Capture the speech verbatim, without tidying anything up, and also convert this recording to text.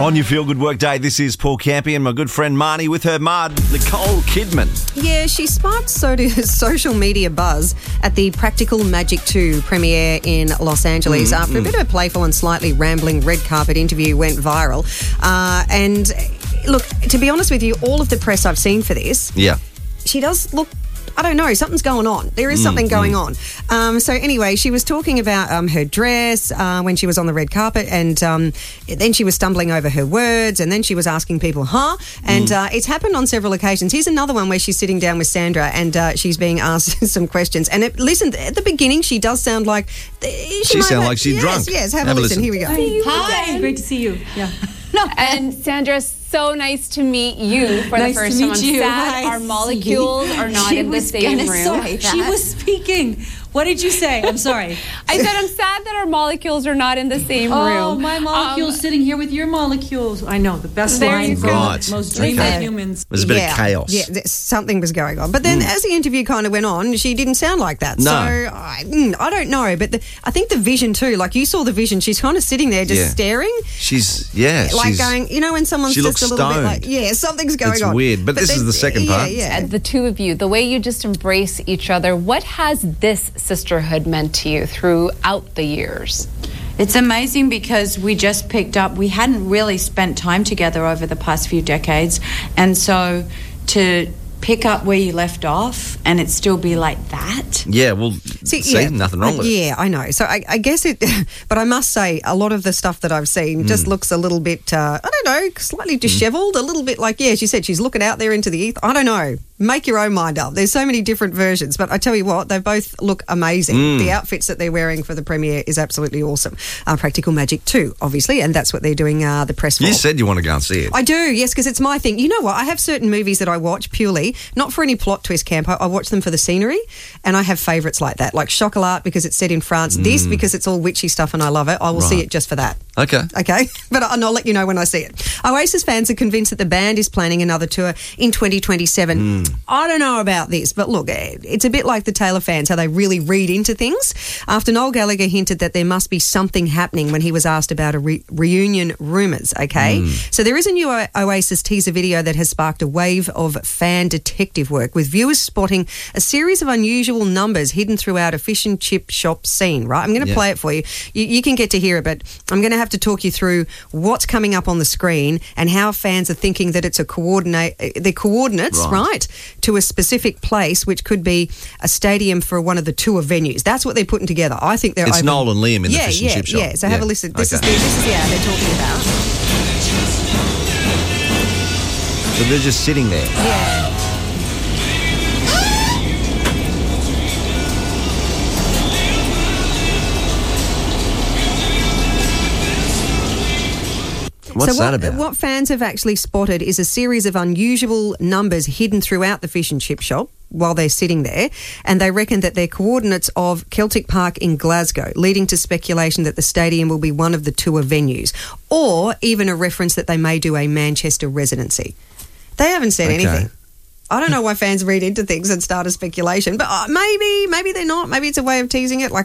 On your Feel Good Work Day, this is Paul Campy and my good friend Marnie with her mud, Nicole Kidman. Yeah, she sparked so social media buzz at the Practical Magic two premiere in Los Angeles mm, after mm. a bit of a playful and slightly rambling red carpet interview went viral. Uh, and look, to be honest with you, all of the press I've seen for this, yeah, she does look, I don't know, something's going on. There is something mm, going mm. on. Um, so anyway, she was talking about um, her dress uh, when she was on the red carpet, and um, then she was stumbling over her words, and then she was asking people, huh? And mm. uh, it's happened on several occasions. Here's another one where she's sitting down with Sandra, and uh, she's being asked some questions. And it, listen, at the beginning, she does sound like... She, she sounds like she's yes, drunk. Yes, have, have a listen. listen. Here we go. Hi, great to see you. Yeah. No. And Sandra, so nice to meet you for nice the first to time. I'm you. sad Hi. our molecules are not she in the same room. Sorry, she was speaking. What did you say? I'm sorry. I said I'm sad that our molecules are not in the same oh, room. Oh, my molecule's um, sitting here with your molecules. I know, the best there line you from right. the most dreamy okay. humans. It was a bit yeah. of chaos. Yeah, something was going on. But then mm. as the interview kind of went on, she didn't sound like that. No. So I, mm, I don't know. But the, I think the vision too, like you saw the vision, she's kind of sitting there just yeah. staring. She's, yeah. Like she's, going, you know when someone's she just a little stoned. bit like, yeah, something's going it's on. It's weird. But, but this then, is the second part. Yeah, yeah. The two of you, the way you just embrace each other, what has this sisterhood meant to you throughout the years? It's amazing because we just picked up, we hadn't really spent time together over the past few decades, and so to pick up where you left off and it still be like that. Yeah, well, see, see yeah, nothing wrong with yeah, it. Yeah, I know. So I, I guess it, but I must say a lot of the stuff that I've seen mm. just looks a little bit, uh, I don't know, slightly dishevelled, mm. a little bit like, yeah, she said she's looking out there into the ether. I don't know. Make your own mind up. There's so many different versions, but I tell you what, they both look amazing. Mm. The outfits that they're wearing for the premiere is absolutely awesome. Uh, Practical Magic two, obviously, and that's what they're doing uh, the press for. You said you want to go and see it. I do, yes, because it's my thing. You know what? I have certain movies that I watch purely, not for any plot twist, Campo. I watch them for the scenery, and I have favourites like that, like Chocolat because it's set in France, mm. this because it's all witchy stuff and I love it. I will right. see it just for that. Okay. Okay, but and I'll let you know when I see it. Oasis fans are convinced that the band is planning another tour in twenty twenty-seven. Mm. I don't know about this, but look, it's a bit like the Taylor fans, how they really read into things. After Noel Gallagher hinted that there must be something happening when he was asked about a re- reunion rumours, okay? Mm. So there is a new o- Oasis teaser video that has sparked a wave of fan detective work, with viewers spotting a series of unusual numbers hidden throughout a fish and chip shop scene, right? I'm going to yeah. play it for you. you. You can get to hear it, but I'm going to have to talk you through what's coming up on the screen and how fans are thinking that it's a coordinate, the coordinates, right. right, to a specific place, which could be a stadium for one of the tour venues. That's what they're putting together. I think they're It's open. Noel and Liam in yeah, the fish yeah, and chip shop. Yeah, so have yeah. a listen. This, okay. is the, this is yeah, they're talking about. So they're just sitting there. Yeah. What's so what, that about? What fans have actually spotted is a series of unusual numbers hidden throughout the fish and chip shop while they're sitting there, and they reckon that they're coordinates of Celtic Park in Glasgow, leading to speculation that the stadium will be one of the tour venues, or even a reference that they may do a Manchester residency. They haven't said okay. anything. I don't know why fans read into things and start a speculation, but uh, maybe, maybe they're not. Maybe it's a way of teasing it. Like,